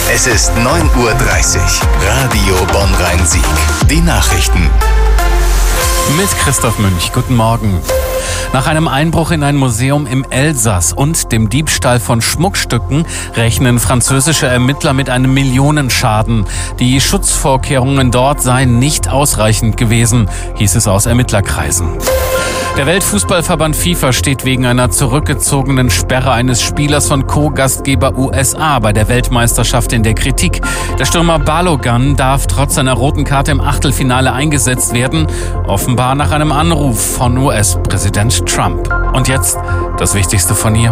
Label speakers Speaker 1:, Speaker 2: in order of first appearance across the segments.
Speaker 1: Es ist 9:30 Uhr. Radio Bonn-Rhein-Sieg. Die Nachrichten.
Speaker 2: Mit Christoph Münch. Guten Morgen. Nach einem Einbruch in ein Museum im Elsass und dem Diebstahl von Schmuckstücken rechnen französische Ermittler mit einem Millionenschaden. Die Schutzvorkehrungen dort seien nicht ausreichend gewesen, hieß es aus Ermittlerkreisen. Der Weltfußballverband FIFA steht wegen einer zurückgezogenen Sperre eines Spielers von Co-Gastgeber USA bei der Weltmeisterschaft in der Kritik. Der Stürmer Balogun darf trotz seiner roten Karte im Achtelfinale eingesetzt werden, offenbar nach einem Anruf von US-Präsident Trump. Und jetzt das Wichtigste von hier.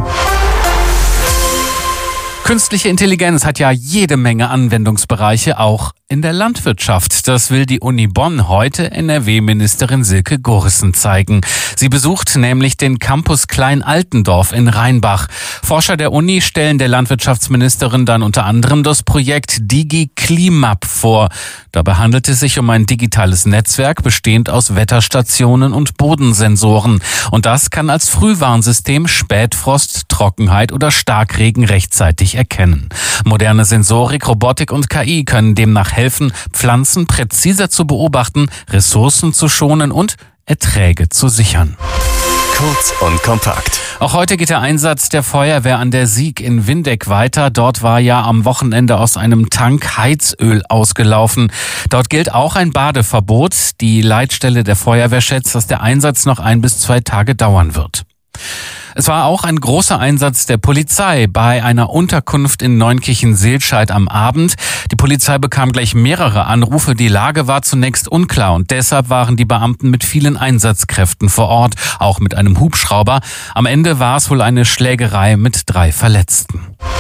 Speaker 2: Künstliche Intelligenz hat ja jede Menge Anwendungsbereiche, auch in der Landwirtschaft. Das will die Uni Bonn heute NRW-Ministerin Silke Gorissen zeigen. Sie besucht nämlich den Campus Klein-Altendorf in Rheinbach. Forscher der Uni stellen der Landwirtschaftsministerin dann unter anderem das Projekt DigiClimap vor. Dabei handelt es sich um ein digitales Netzwerk, bestehend aus Wetterstationen und Bodensensoren. Und das kann als Frühwarnsystem Spätfrost, Trockenheit oder Starkregen rechtzeitig erkennen. Moderne Sensorik, Robotik und KI können demnach helfen, Pflanzen präziser zu beobachten, Ressourcen zu schonen und Erträge zu sichern.
Speaker 1: Kurz und kompakt.
Speaker 2: Auch heute geht der Einsatz der Feuerwehr an der Sieg in Windeck weiter. Dort war ja am Wochenende aus einem Tank Heizöl ausgelaufen. Dort gilt auch ein Badeverbot. Die Leitstelle der Feuerwehr schätzt, dass der Einsatz noch 1 bis 2 Tage dauern wird. Es war auch ein großer Einsatz der Polizei bei einer Unterkunft in Neunkirchen-Seelscheid am Abend. Die Polizei bekam gleich mehrere Anrufe. Die Lage war zunächst unklar und deshalb waren die Beamten mit vielen Einsatzkräften vor Ort, auch mit einem Hubschrauber. Am Ende war es wohl eine Schlägerei mit 3 Verletzten.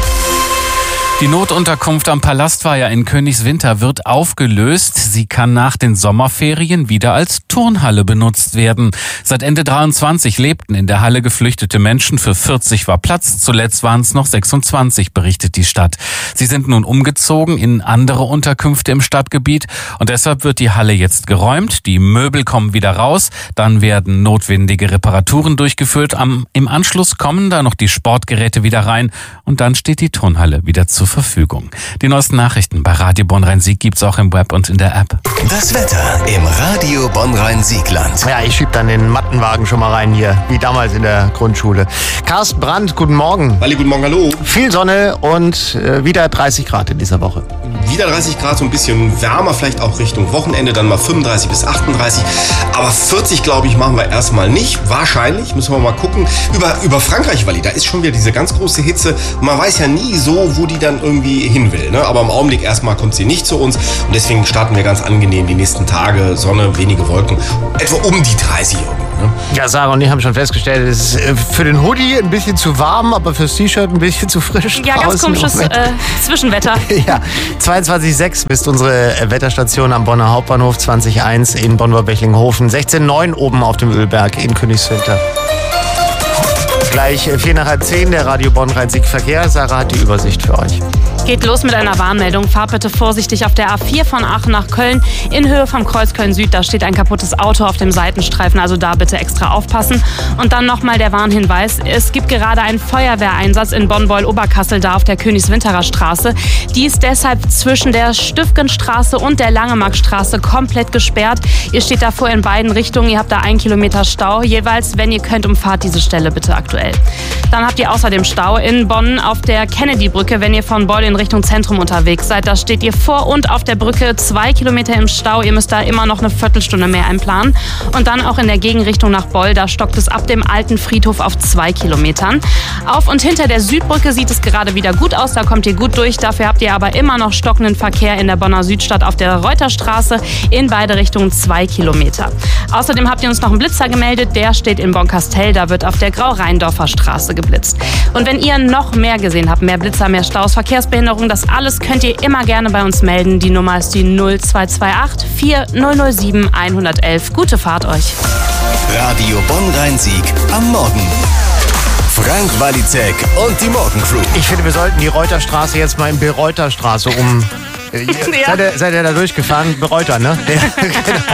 Speaker 2: Die Notunterkunft am Palastweiher in Königswinter wird aufgelöst. Sie kann nach den Sommerferien wieder als Turnhalle benutzt werden. Seit Ende 23 lebten in der Halle geflüchtete Menschen. Für 40 war Platz. Zuletzt waren es noch 26, berichtet die Stadt. Sie sind nun umgezogen in andere Unterkünfte im Stadtgebiet. Und deshalb wird die Halle jetzt geräumt. Die Möbel kommen wieder raus. Dann werden notwendige Reparaturen durchgeführt. Im Anschluss kommen da noch die Sportgeräte wieder rein. Und dann steht die Turnhalle wieder zur Verfügung. Die neuesten Nachrichten bei Radio Bonn-Rhein-Sieg gibt's auch im Web und in der App.
Speaker 1: Das Wetter im Radio Bonn-Rhein-Siegland.
Speaker 3: Ja, ich schieb dann den Mattenwagen schon mal rein hier, wie damals in der Grundschule. Carsten Brandt, guten Morgen.
Speaker 4: Halli, guten Morgen, hallo.
Speaker 3: Viel Sonne und wieder 30 Grad in dieser Woche.
Speaker 4: Wieder 30 Grad, so ein bisschen wärmer, vielleicht auch Richtung Wochenende, dann mal 35 bis 38. Aber 40, glaube ich, machen wir erstmal nicht. Wahrscheinlich, müssen wir mal gucken. Über Frankreich, Walli, da ist schon wieder diese ganz große Hitze. Und man weiß ja nie so, wo die dann irgendwie hin will. Ne? Aber im Augenblick erstmal kommt sie nicht zu uns. Und deswegen starten wir ganz angenehm die nächsten Tage. Sonne, wenige Wolken. Etwa um die 30 irgendwo. Ne?
Speaker 3: Ja, Sarah und ich haben schon festgestellt, es ist für den Hoodie ein bisschen zu warm, aber fürs T-Shirt ein bisschen zu frisch.
Speaker 5: Ja, ganz komisches Zwischenwetter.
Speaker 3: Ja, 22,6 ist unsere Wetterstation am Bonner Hauptbahnhof, 20,1 in Bonn-Bechlinghofen, 16,9 oben auf dem Ölberg in Königswinter. Gleich 10:04 der Radio Bonn-Rhein-Sieg Verkehr. Sarah hat die Übersicht für euch.
Speaker 5: Geht los mit einer Warnmeldung. Fahrt bitte vorsichtig auf der A4 von Aachen nach Köln in Höhe vom Kreuz Köln-Süd. Da steht ein kaputtes Auto auf dem Seitenstreifen, also da bitte extra aufpassen. Und dann nochmal der Warnhinweis. Es gibt gerade einen Feuerwehreinsatz in Bonn-Beul-Oberkassel, da auf der Königswinterer Straße. Die ist deshalb zwischen der Stüffgenstraße und der Langemarkstraße komplett gesperrt. Ihr steht davor in beiden Richtungen. Ihr habt da 1 Kilometer Stau. Jeweils, wenn ihr könnt, umfahrt diese Stelle bitte aktuell. Dann habt ihr außerdem Stau in Bonn auf der Kennedy-Brücke, wenn ihr von Beul in Richtung Zentrum unterwegs seid. Da steht ihr vor und auf der Brücke 2 Kilometer im Stau. Ihr müsst da immer noch eine Viertelstunde mehr einplanen. Und dann auch in der Gegenrichtung nach Beul, da stockt es ab dem alten Friedhof auf 2 Kilometern. Auf und hinter der Südbrücke sieht es gerade wieder gut aus, da kommt ihr gut durch. Dafür habt ihr aber immer noch stockenden Verkehr in der Bonner Südstadt auf der Reuterstraße in beide Richtungen 2 Kilometer. Außerdem habt ihr uns noch einen Blitzer gemeldet, der steht in Bonn-Kastel, da wird auf der Grau-Rheindorfer Straße geblitzt. Und wenn ihr noch mehr gesehen habt, mehr Blitzer, mehr Staus, Verkehrsbehinderung, das alles könnt ihr immer gerne bei uns melden. Die Nummer ist die 0228 4007 111. Gute Fahrt euch.
Speaker 1: Radio Bonn-Rhein-Sieg am Morgen. Frank Walizek und die Morgencrew.
Speaker 3: Ich finde, wir sollten die Reuterstraße jetzt mal in Bereuterstraße um...
Speaker 5: Ja.
Speaker 3: Seid ihr da durchgefahren? Bereuter, ne? Ja, genau.